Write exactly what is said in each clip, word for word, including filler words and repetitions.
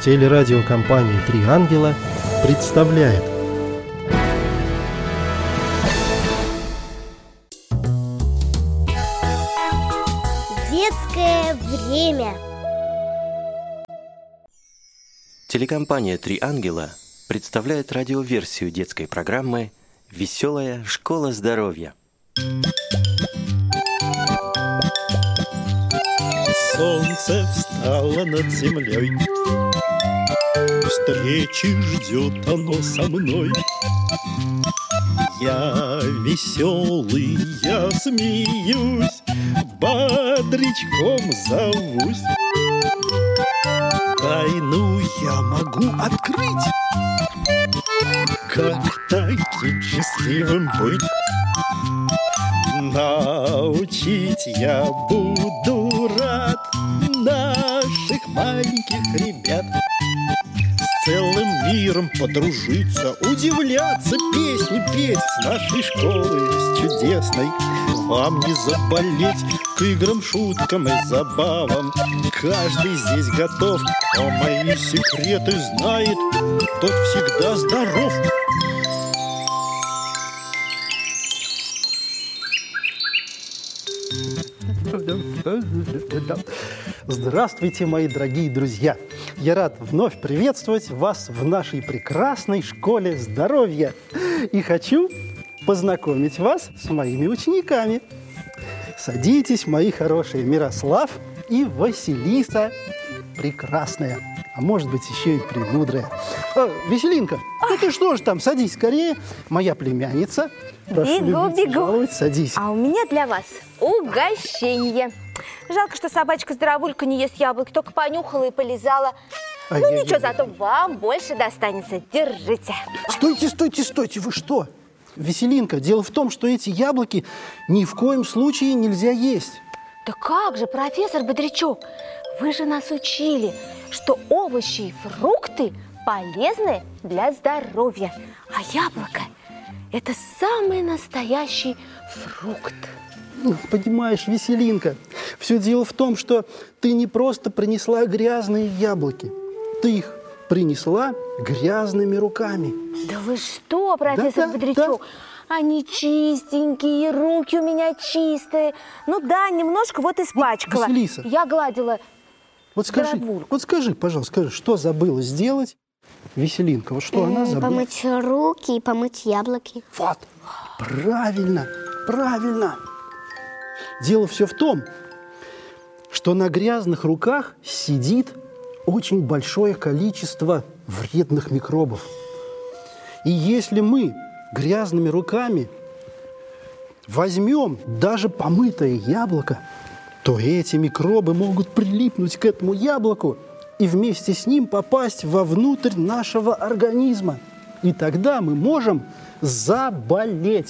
Телерадиокомпания «Три ангела» представляет. Детское время. Телекомпания «Три ангела» представляет радиоверсию детской программы «Веселая школа здоровья». Солнце встало над землей, встречи ждет оно со мной. Я веселый, я смеюсь, бодрячком зовусь. Тайну я могу открыть, как таким счастливым быть. Научить я буду рад наших маленьких ребят. С целым миром подружиться, удивляться, песни петь с нашей школой, с чудесной. Вам не заболеть к играм, шуткам и забавам. Каждый здесь готов, а мои секреты знает, тот всегда здоров. Здравствуйте, мои дорогие друзья! Я рад вновь приветствовать вас в нашей прекрасной школе здоровья. И хочу познакомить вас с моими учениками. Садитесь, мои хорошие Мирослав и Василиса прекрасная, а может быть еще и премудрая. А, Веселинка, ну ты что же там, садись скорее, моя племянница. Прошу Бегу, любить, бегу. жаловать, садись. А у меня для вас угощение. Жалко, что собачка-здоровулька не ест яблоки, только понюхала и полизала. Ай, Ну ай, ничего, ай, зато вам больше достанется. Держите. Стойте, стойте, стойте, вы что? Веселинка, дело в том, что эти яблоки ни в коем случае нельзя есть. Да как же, профессор Бодрячок, вы же нас учили, что овощи и фрукты полезны для здоровья. А яблоко – это самый настоящий фрукт. Ну, понимаешь, Веселинка, все дело в том, что ты не просто принесла грязные яблоки, ты их принесла грязными руками. Да вы что, профессор Да, да, Бодрячок? Они чистенькие, руки у меня чистые. Ну да, немножко вот испачкала. Василиса. Я гладила. Вот скажи, Здоровульку. вот скажи, пожалуйста, скажи, что забыла сделать Веселинка? Вот что она забыла? Помыть руки и помыть яблоки. Вот, правильно, правильно. Дело все в том, что на грязных руках сидит очень большое количество вредных микробов. И если мы грязными руками возьмем даже помытое яблоко, то эти микробы могут прилипнуть к этому яблоку и вместе с ним попасть вовнутрь нашего организма. И тогда мы можем заболеть.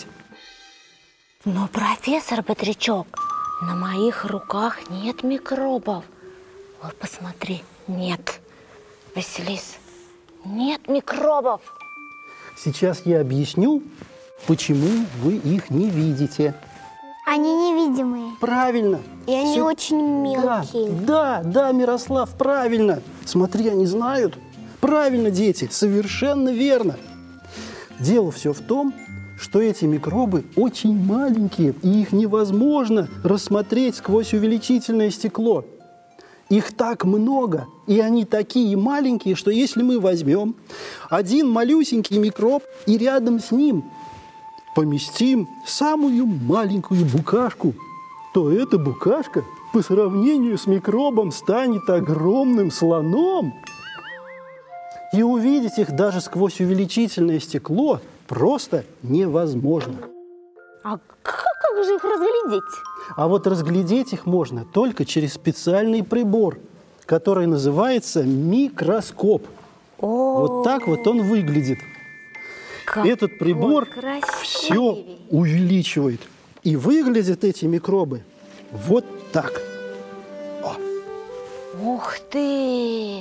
Но, профессор Бодрячок, на моих руках нет микробов. Вот посмотри, нет. Василис, нет микробов. Сейчас я объясню, почему вы их не видите. Они невидимые. Правильно. И они Всё- очень мелкие. Да, да, да, Мирослав, правильно. Смотри, они знают. Правильно, дети, совершенно верно. Дело все в том, что эти микробы очень маленькие, и их невозможно рассмотреть сквозь увеличительное стекло. Их так много, и они такие маленькие, что если мы возьмем один малюсенький микроб и рядом с ним поместим самую маленькую букашку, то эта букашка по сравнению с микробом станет огромным слоном. И увидеть их даже сквозь увеличительное стекло просто невозможно. А как, как же их разглядеть? А вот разглядеть их можно только через специальный прибор, который называется микроскоп. О, Вот так вот он выглядит. Этот прибор красивый. все увеличивает. И выглядят эти микробы вот так. О. Ух ты!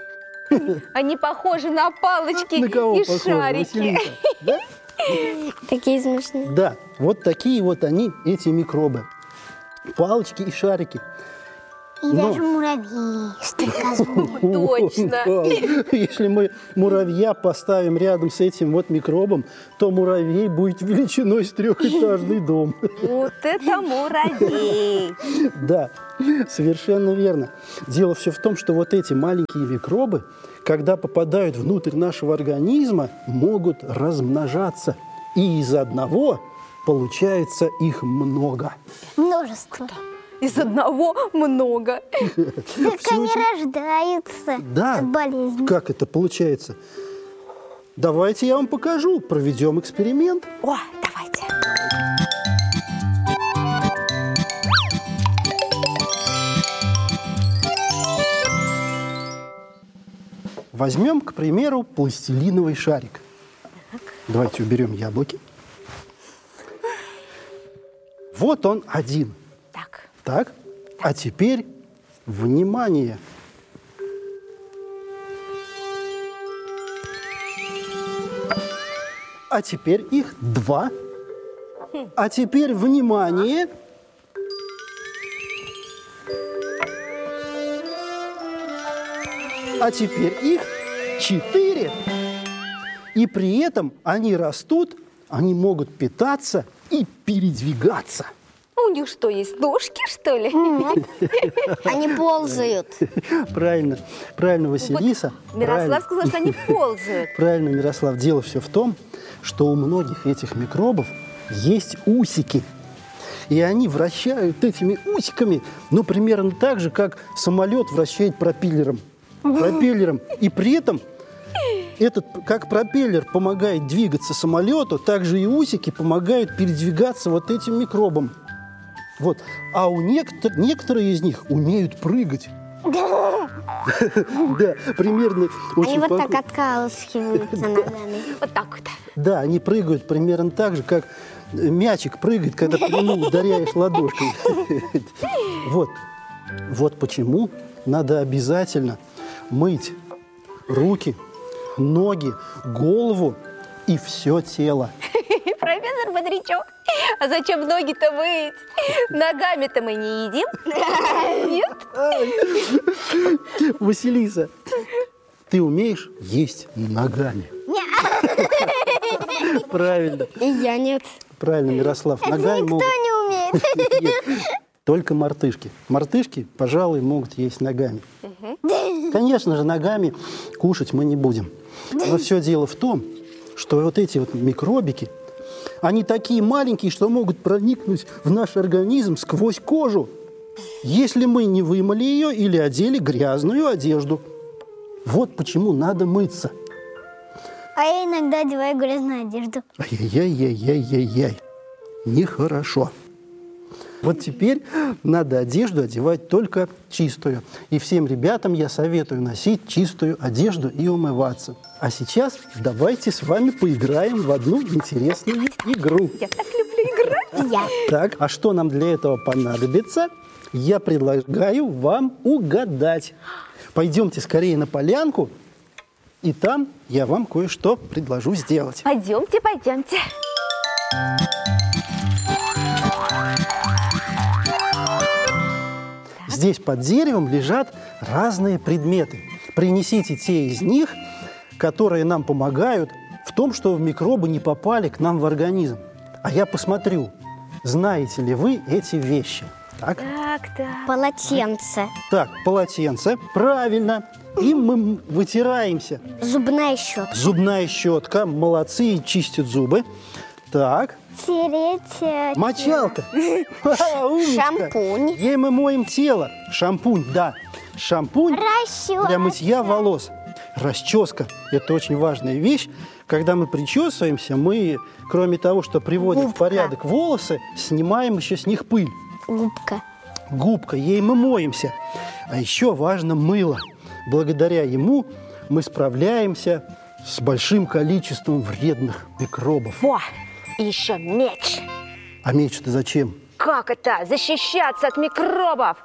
Они похожи на палочки На кого и похоже, шарики. Василиса? Да? Такие смешные. Да, вот такие вот они, эти микробы. Палочки и шарики. И Но- даже муравьи, стрекозу. Точно. Да. Если мы муравья поставим рядом с этим вот микробом, то муравей будет величиной с трехэтажный дом. Вот это муравей. Да, совершенно верно. Дело все в том, что вот эти маленькие микробы, когда попадают внутрь нашего организма, могут размножаться. И из одного получается их много. Множество. Из одного много. Так Всё они очень- рождаются Да. от болезни. Как это получается? Давайте я вам покажу. Проведем эксперимент. О, давайте. Возьмем, к примеру, пластилиновый шарик. Давайте уберем яблоки. Вот он один. Так. Так? А теперь внимание. А теперь их два. А теперь внимание. А теперь их четыре. И при этом они растут, они могут питаться и передвигаться. У них что, есть ножки, что ли? Они ползают. Правильно, правильно, Василиса. Мирослав сказал, что они ползают. Правильно, Мирослав. Дело все в том, что у многих этих микробов есть усики. И они вращают этими усиками, ну, примерно так же, как самолет вращает пропеллером. Пропеллером. И при этом этот, как пропеллер помогает двигаться самолету, так же и усики помогают передвигаться вот этим микробам. Вот. А у некотор- некоторые из них умеют прыгать. Да, примерно очень Они вот похоже. так откалываются ногами. Вот так вот. Да, они прыгают примерно так же, как мячик прыгает, когда ты ему ударяешь ладошкой. Вот. Вот почему надо обязательно мыть руки, ноги, голову и все тело. Профессор Бодрячок, а зачем ноги-то мыть? Ногами-то мы не едим. Нет? Василиса, ты умеешь есть ногами? Правильно, И я нет. правильно, Мирослав. Ногами Никто могут... не умеет. Нет, только мартышки. Мартышки, пожалуй, могут есть ногами. Конечно же, ногами кушать мы не будем. Но все дело в том, что вот эти вот микробики, они такие маленькие, что могут проникнуть в наш организм сквозь кожу, если мы не вымыли ее или одели грязную одежду. Вот почему надо мыться. А я иногда одеваю грязную одежду. Ай-яй-яй-яй-яй-яй. Нехорошо. Вот теперь надо одежду одевать только чистую. И всем ребятам я советую носить чистую одежду и умываться. А сейчас давайте с вами поиграем в одну интересную игру. Я так люблю играть. Я. Так, а что нам для этого понадобится? Я предлагаю вам угадать. Пойдемте скорее на полянку, и там я вам кое-что предложу сделать. Пойдемте, пойдемте. Здесь под деревом лежат разные предметы. Принесите те из них, которые нам помогают в том, чтобы микробы не попали к нам в организм. А я посмотрю, знаете ли вы эти вещи. Так, Так, так. Полотенце. так, полотенце. Правильно. Им мы вытираемся. Зубная щетка. Зубная щетка. Молодцы, чистят зубы. Так, Тереть. э, мочалка. Ха, умничка. Шампунь. Ей мы моем тело. Шампунь, да. Шампунь Расческа. для мытья волос. Расческа – это очень важная вещь. Когда мы причесываемся, мы, кроме того, что приводим в Губка. порядок волосы, снимаем еще с них пыль. Губка. Губка, ей мы моемся. А еще важно мыло. Благодаря ему мы справляемся с большим количеством вредных микробов. Во, и еще меч. А меч-то зачем? Как это? Защищаться от микробов.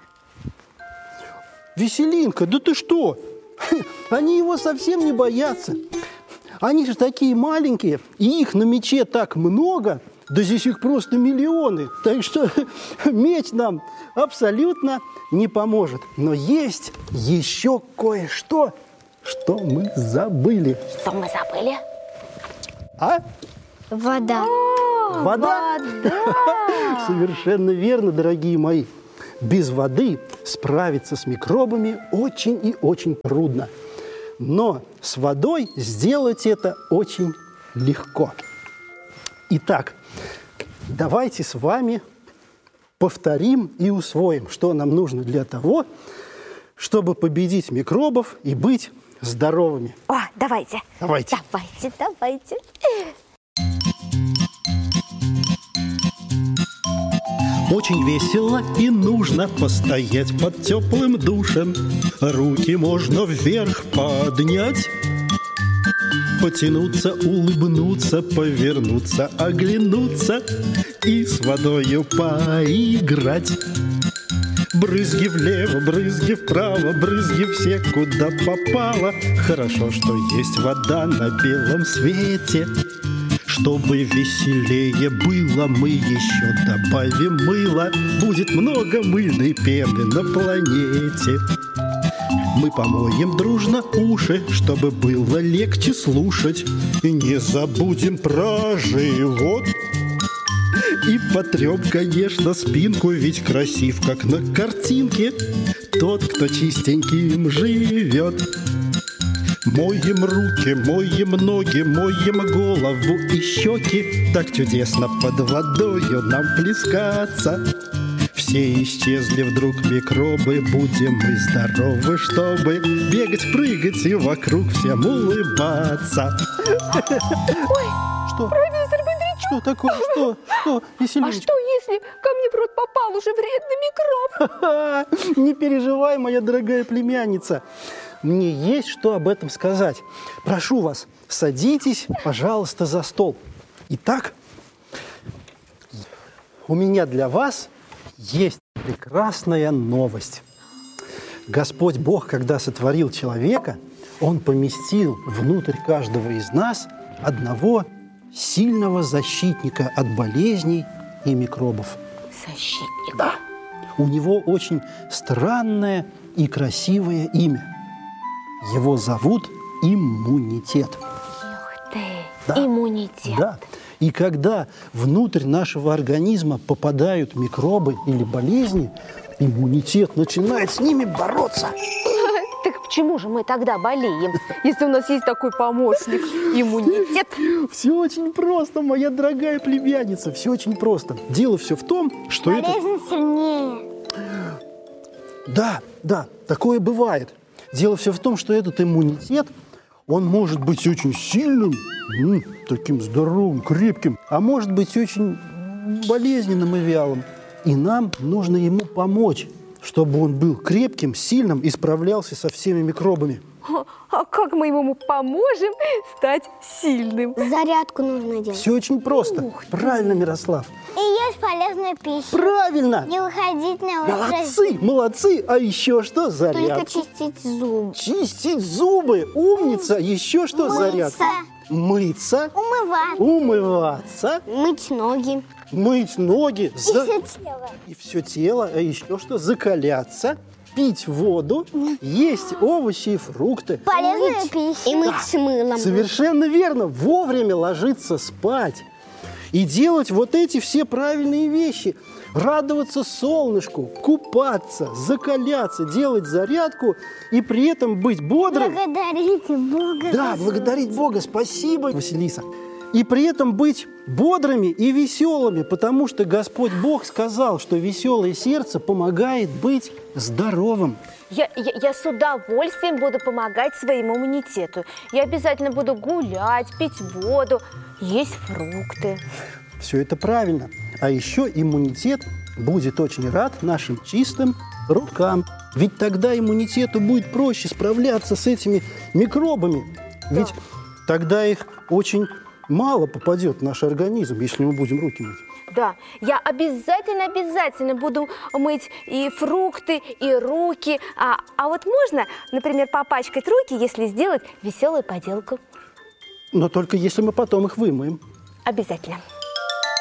Веселинка, да ты что? Они его совсем не боятся. Они же такие маленькие, и их на мече так много, Да здесь их просто миллионы. Так что меч нам абсолютно не поможет. Но есть еще кое-что, что мы забыли. Что мы забыли? А? Вода. Вода? Вода! Совершенно верно, дорогие мои. Без воды справиться с микробами очень и очень трудно. Но с водой сделать это очень легко. Итак, давайте с вами повторим и усвоим, что нам нужно для того, чтобы победить микробов и быть здоровыми. О, давайте. Давайте. Давайте, давайте. Очень весело и нужно постоять под теплым душем. Руки можно вверх поднять, потянуться, улыбнуться, повернуться, оглянуться и с водою поиграть. Брызги влево, брызги вправо, брызги все, куда попало. Хорошо, что есть вода на белом свете. Чтобы веселее было, мы еще добавим мыло. Будет много мыльной пены на планете. Мы помоем дружно уши, чтобы было легче слушать. И не забудем про живот. И потрем, конечно, спинку, ведь красив, как на картинке, тот, кто чистеньким живет. Моем руки, моем ноги, моем голову и щеки. Так чудесно под водою нам плескаться. Все исчезли вдруг микробы, будем мы здоровы, чтобы бегать, прыгать и вокруг всем улыбаться. Ой, Что? профессор Бодрячок, Что такое? Что? Что? а Веселиночка? что, если ко мне в рот попал уже вредный микроб? Ха-ха! Не переживай, моя дорогая племянница. Мне есть что об этом сказать. Прошу вас, садитесь, пожалуйста, за стол. Итак, у меня для вас есть прекрасная новость. Господь Бог, когда сотворил человека, Он поместил внутрь каждого из нас одного сильного защитника от болезней и микробов. Защитник. Да. У него очень странное и красивое имя. Его зовут иммунитет. Ух ты, Да. иммунитет. Да. И когда внутрь нашего организма попадают микробы или болезни, иммунитет начинает с ними бороться. Так почему же мы тогда болеем, если у нас есть такой помощник, иммунитет? Все очень просто, моя дорогая племянница, все очень просто. Дело все в том, что это... Болезнь сильнее. Да, да, такое бывает. Дело все в том, что этот иммунитет, он может быть очень сильным, м, таким здоровым, крепким, а может быть очень болезненным и вялым. И нам нужно ему помочь, чтобы он был крепким, сильным и справлялся со всеми микробами. А как мы ему поможем стать сильным? Зарядку нужно делать. Все очень просто. Правильно, Мирослав. И есть полезная пища. Правильно. Не выходить на улицу. Молодцы, молодцы. А еще что? Только Зарядку. чистить зубы. Чистить зубы. Умница. Еще что? Мыться. Зарядку. Мыться. Умываться. Умываться. Мыть ноги. Мыть ноги. И за- все тело. И все тело. А еще что? Закаляться. Пить воду. Есть овощи и фрукты. Полезная пища. И мыть с мылом. Совершенно верно. Вовремя ложиться спать. И делать вот эти все правильные вещи. Радоваться солнышку, купаться, закаляться, делать зарядку и при этом быть бодрым. Благодарите Бога. Да, за благодарить Бога. Спасибо, Василиса. И при этом быть бодрыми и веселыми, потому что Господь Бог сказал, что веселое сердце помогает быть здоровым. Я, я, я с удовольствием буду помогать своему иммунитету. Я обязательно буду гулять, пить воду, есть фрукты. Все это правильно. А еще иммунитет будет очень рад нашим чистым рукам. Ведь тогда иммунитету будет проще справляться с этими микробами. Ведь тогда их очень мало попадет в наш организм, если мы будем руки мыть. Да, я обязательно-обязательно буду мыть и фрукты, и руки. А, а вот можно, например, попачкать руки, если сделать веселую поделку? Но только если мы потом их вымоем. Обязательно.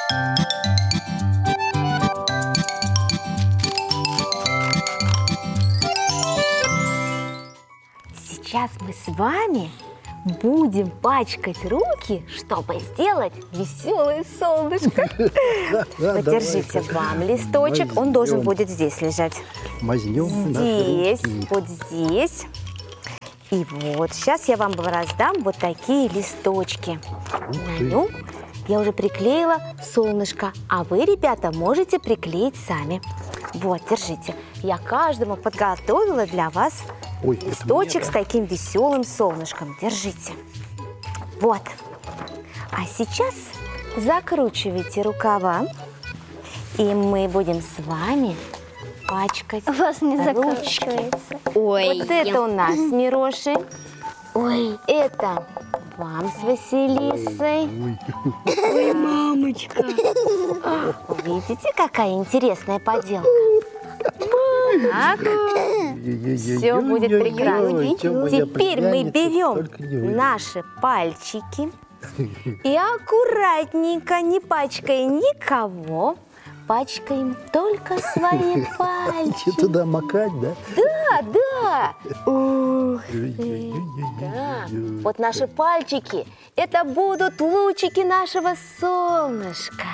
Сейчас мы с вами будем пачкать руки, чтобы сделать веселое солнышко. Подержите вам листочек, он должен будет здесь лежать. Мазнем Здесь, вот здесь. И вот, сейчас я вам раздам вот такие листочки. На нем я уже приклеила солнышко, а вы, ребята, можете приклеить сами. Вот, держите. Я каждому подготовила для вас Ой, листочек с таким веселым солнышком. Держите. Вот. А сейчас закручивайте рукава, и мы будем с вами пачкать У вас не ручки. закручивается. Ой, вот это у нас с Мирошей. Ой, Это вам с Василисой. ой, мамочка. Видите, какая интересная поделка? Так, все будет прекрасно. Теперь мы берем наши пальчики и аккуратненько, не пачкая никого, пачкаем только свои пальчики. Туда макать, да? Да, да. Ух ты. Да. Вот наши пальчики, это будут лучики нашего солнышка.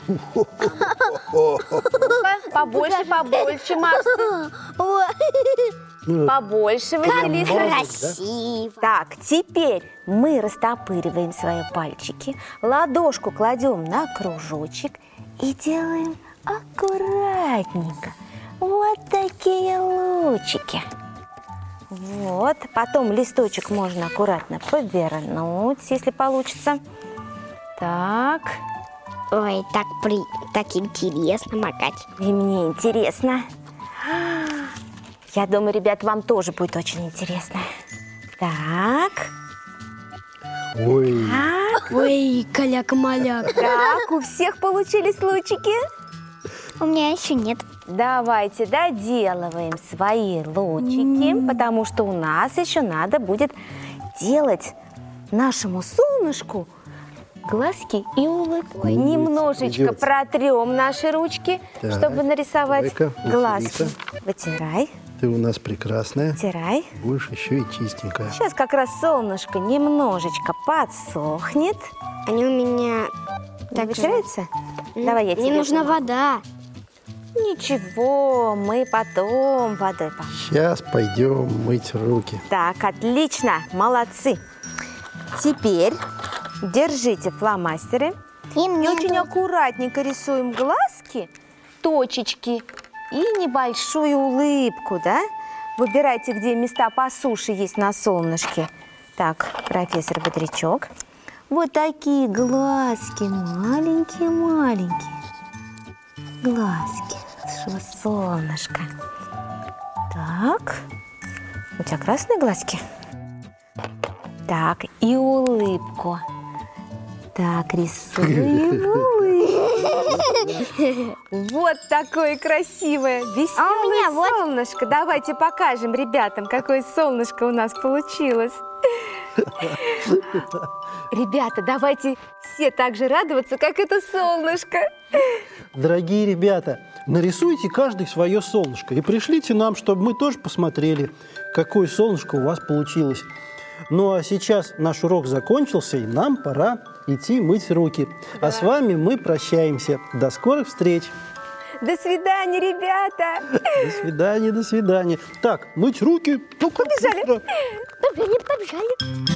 Ну-ка, побольше, побольше, Макс. Побольше, Василиса. Красиво. Так, теперь мы растопыриваем свои пальчики, ладошку кладем на кружочек и делаем аккуратненько вот такие лучики. Вот, потом листочек можно аккуратно повернуть, если получится. Так, Ой, так, при... так интересно макать. и мне интересно. Я думаю, ребят, вам тоже будет очень интересно. Так, Ой, так, Ой, каляк-маляк. так, у всех получились лучики? У меня еще нет. Давайте доделываем свои лучики, потому что у нас еще надо будет делать нашему солнышку глазки и улыбку. Немножечко придется. протрем наши ручки, Так, чтобы нарисовать давай-ка, глазки. Василиса. Вытирай, ты у нас прекрасная, вытирай. будешь еще и чистенькая. Сейчас как раз солнышко немножечко подсохнет. Они у меня... Не Так же. вытирается? Давай я тебе. Мне нужна помогу. вода. Ничего, мы потом водой поможем. Сейчас пойдем мыть руки. Так, отлично, молодцы. Теперь держите фломастеры И и мне очень тут- аккуратненько рисуем глазки, точечки и небольшую улыбку, да? Выбирайте, где места по суше есть на солнышке. Так, профессор Бодрячок. Вот такие глазки, маленькие-маленькие. Глазки нашего солнышка. Так, у тебя красные глазки? Так, и улыбку. Так, рисуем улыбку. Вот такое красивое, веселое А у меня вот- солнышко. Давайте покажем ребятам, какое солнышко у нас получилось. Ребята, давайте все так же радоваться, как это солнышко. Дорогие ребята, нарисуйте каждый свое солнышко и пришлите нам, чтобы мы тоже посмотрели, какое солнышко у вас получилось. Ну а сейчас наш урок закончился, и нам пора идти мыть руки. А с вами мы прощаемся. До скорых встреч. До свидания, ребята. До свидания, до свидания. Так, мыть руки. Ну, Побежали. Побежали, побежали.